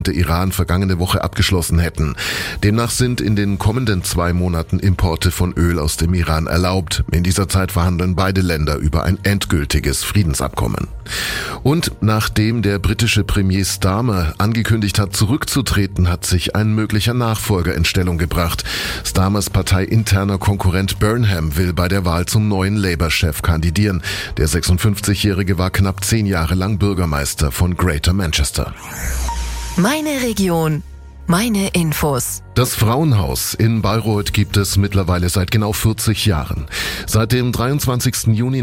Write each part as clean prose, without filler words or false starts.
und der Iran vergangene Woche abgeschlossen hätten. Demnach sind in den kommenden 2 Monaten Importe von Öl aus dem Iran erlaubt. In dieser Zeit verhandeln beide Länder über ein endgültiges Friedensabkommen. Und nachdem der britische Premier Starmer angekündigt hat, zurückzutreten, hat sich ein möglicher Nachfolger in Stellung gebracht. Starmers parteiinterner Konkurrent Burnham will bei der Wahl zum neuen Labour-Chef kandidieren. Der 56-Jährige war knapp 10 Jahre lang Bürgermeister von Greater Manchester. Meine Region. Meine Infos. Das Frauenhaus in Bayreuth gibt es mittlerweile seit genau 40 Jahren. Seit dem 23. Juni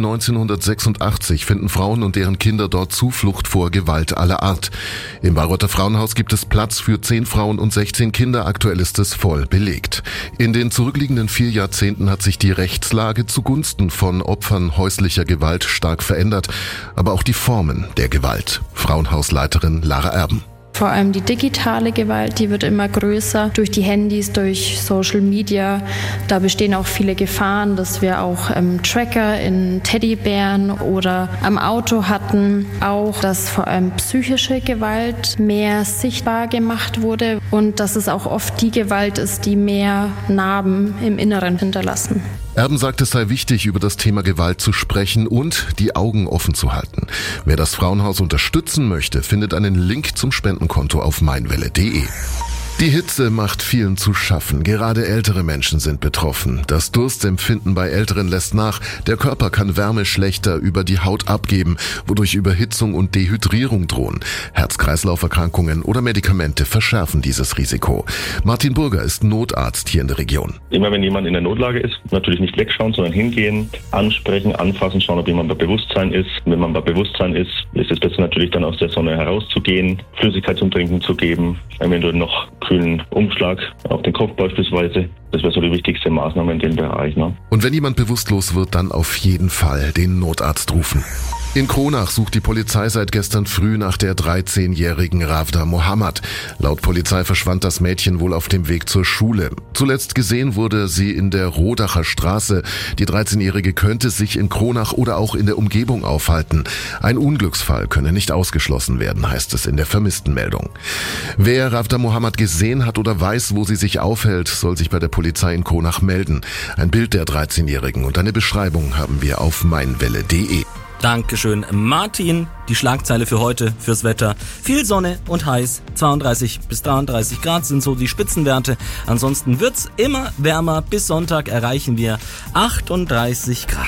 1986 finden Frauen und deren Kinder dort Zuflucht vor Gewalt aller Art. Im Bayreuther Frauenhaus gibt es Platz für 10 Frauen und 16 Kinder. Aktuell ist es voll belegt. In den zurückliegenden 4 Jahrzehnten hat sich die Rechtslage zugunsten von Opfern häuslicher Gewalt stark verändert, aber auch die Formen der Gewalt. Frauenhausleiterin Lara Erben. Vor allem die digitale Gewalt, die wird immer größer durch die Handys, durch Social Media. Da bestehen auch viele Gefahren, dass wir auch Tracker in Teddybären oder am Auto hatten. Auch, dass vor allem psychische Gewalt mehr sichtbar gemacht wurde und dass es auch oft die Gewalt ist, die mehr Narben im Inneren hinterlassen. Erben sagt, es sei wichtig, über das Thema Gewalt zu sprechen und die Augen offen zu halten. Wer das Frauenhaus unterstützen möchte, findet einen Link zum Spendenkonto auf meinwelle.de. Die Hitze macht vielen zu schaffen. Gerade ältere Menschen sind betroffen. Das Durstempfinden bei Älteren lässt nach. Der Körper kann Wärme schlechter über die Haut abgeben, wodurch Überhitzung und Dehydrierung drohen. Herz-Kreislauf-Erkrankungen oder Medikamente verschärfen dieses Risiko. Martin Burger ist Notarzt hier in der Region. Immer wenn jemand in der Notlage ist, natürlich nicht wegschauen, sondern hingehen, ansprechen, anfassen, schauen, ob jemand bei Bewusstsein ist. Wenn man bei Bewusstsein ist, ist es besser natürlich dann aus der Sonne herauszugehen, Flüssigkeit zum Trinken zu geben, eventuell noch kühlen Umschlag auf den Kopf beispielsweise. Das wäre so die wichtigste Maßnahme in dem Bereich. Ne? Und wenn jemand bewusstlos wird, dann auf jeden Fall den Notarzt rufen. In Kronach sucht die Polizei seit gestern früh nach der 13-jährigen Ravda Mohammed. Laut Polizei verschwand das Mädchen wohl auf dem Weg zur Schule. Zuletzt gesehen wurde sie in der Rodacher Straße. Die 13-Jährige könnte sich in Kronach oder auch in der Umgebung aufhalten. Ein Unglücksfall könne nicht ausgeschlossen werden, heißt es in der Vermisstenmeldung. Wer Ravda Mohammed gesehen hat oder weiß, wo sie sich aufhält, soll sich bei der Polizei in Kronach melden. Ein Bild der 13-Jährigen und eine Beschreibung haben wir auf meinwelle.de. Dankeschön, Martin. Die Schlagzeile für heute, fürs Wetter. Viel Sonne und heiß. 32 bis 33 Grad sind so die Spitzenwerte. Ansonsten wird's immer wärmer. Bis Sonntag erreichen wir 38 Grad.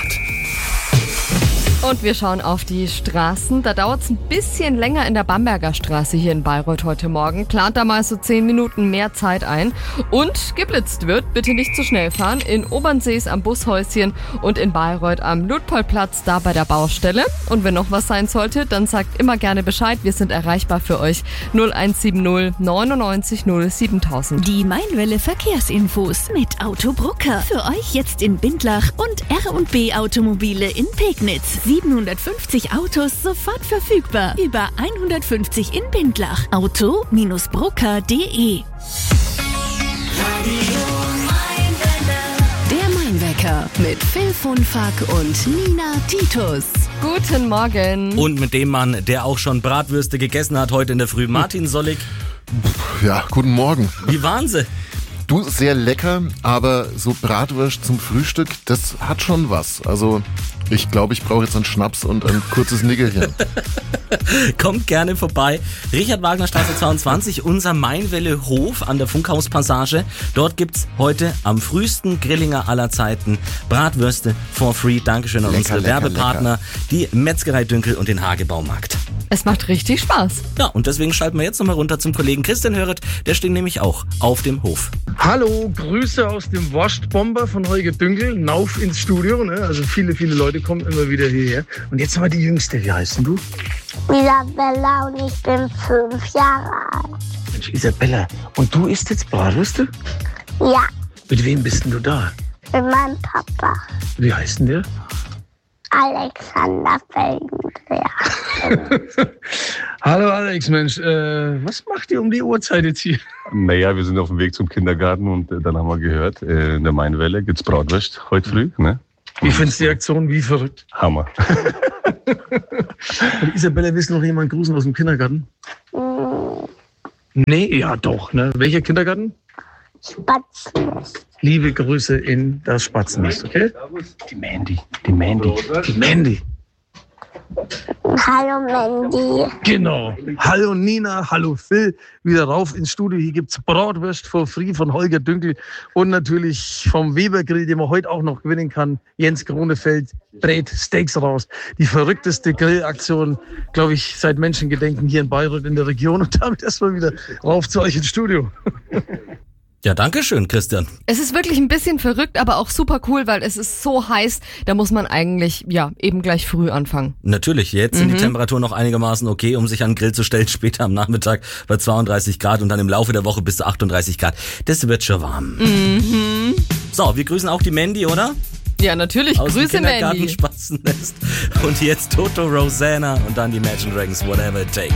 Und wir schauen auf die Straßen. Da dauert es ein bisschen länger in der Bamberger Straße hier in Bayreuth heute Morgen. Plant da mal so 10 Minuten mehr Zeit ein. Und geblitzt wird, bitte nicht zu schnell fahren. In Obernsees am Bushäuschen und in Bayreuth am Ludpoldplatz, da bei der Baustelle. Und wenn noch was sein sollte, dann sagt immer gerne Bescheid. Wir sind erreichbar für euch. 0170 99 0 7000. Die Mainwelle Verkehrsinfos mit Auto Brucker. Für euch jetzt in Bindlach und R&B Automobile in Pegnitz. 750 Autos sofort verfügbar. Über 150 in Bindlach. Auto-brucker.de. Der Mainwecker mit Phil von Fack und Nina Titus. Guten Morgen. Und mit dem Mann, der auch schon Bratwürste gegessen hat heute in der Früh, Martin Sollig. Ja, guten Morgen. Wie waren sie? Du, sehr lecker, aber so Bratwurst zum Frühstück, das hat schon was. Also ich glaube, ich brauche jetzt einen Schnaps und ein kurzes Nickerchen. Kommt gerne vorbei. Richard-Wagner-Straße 22, unser Mainwelle-Hof an der Funkhauspassage. Dort gibt's heute am frühesten Grillinger aller Zeiten Bratwürste for free. Dankeschön an unsere Werbepartner, die Metzgerei Dünkel und den Hagebaumarkt. Es macht richtig Spaß. Ja, und deswegen schalten wir jetzt nochmal runter zum Kollegen Christian Höret. Der steht nämlich auch auf dem Hof. Hallo, Grüße aus dem Wurstbomber von Holger Dünkel, Nauf ins Studio. Ne? Also viele Leute kommen immer wieder hierher. Und jetzt mal die Jüngste, wie heißt denn du? Isabella und ich bin 5 Jahre alt. Mensch, Isabella, und du isst jetzt Bratwürste? Ja, Mit wem bist denn du da? mit meinem Papa. Wie heißt denn der? Alexander Felgendreher. Hallo Alex, Mensch, was macht ihr um die Uhrzeit jetzt hier? Naja, wir sind auf dem Weg zum Kindergarten und dann haben wir gehört, in der Mainwelle gibt's Bratwurst heute früh. Ne? Wie findest du die Aktion? Wie verrückt? Hammer. Und Isabella, willst du noch jemanden grüßen aus dem Kindergarten? Nee, ja doch. Ne? Welcher Kindergarten? Spatzennest. Liebe Grüße in das Spatzennest, okay? Die Mandy. Die Mandy. Die Mandy. Hallo Mandy. Genau. Hallo Nina, hallo Phil. Wieder rauf ins Studio. Hier gibt's Bratwurst for free von Holger Dünkel und natürlich vom Weber Grill, den man heute auch noch gewinnen kann. Jens Kronefeld brät Steaks raus. Die verrückteste Grillaktion, glaube ich, seit Menschengedenken hier in Bayreuth in der Region. Und damit erstmal wieder rauf zu euch ins Studio. Ja, danke schön, Christian. Es ist wirklich ein bisschen verrückt, aber auch super cool, weil es ist so heiß, da muss man eigentlich, eben gleich früh anfangen. Natürlich, jetzt sind die Temperaturen noch einigermaßen okay, um sich an den Grill zu stellen, später am Nachmittag bei 32 Grad und dann im Laufe der Woche bis zu 38 Grad. Das wird schon warm. So, wir grüßen auch die Mandy, oder? Ja, natürlich. Aus Grüße, dem Mandy. Kindergarten Spatzennest. Und jetzt Toto, Rosanna und dann die Imagine Dragons, Whatever It Takes.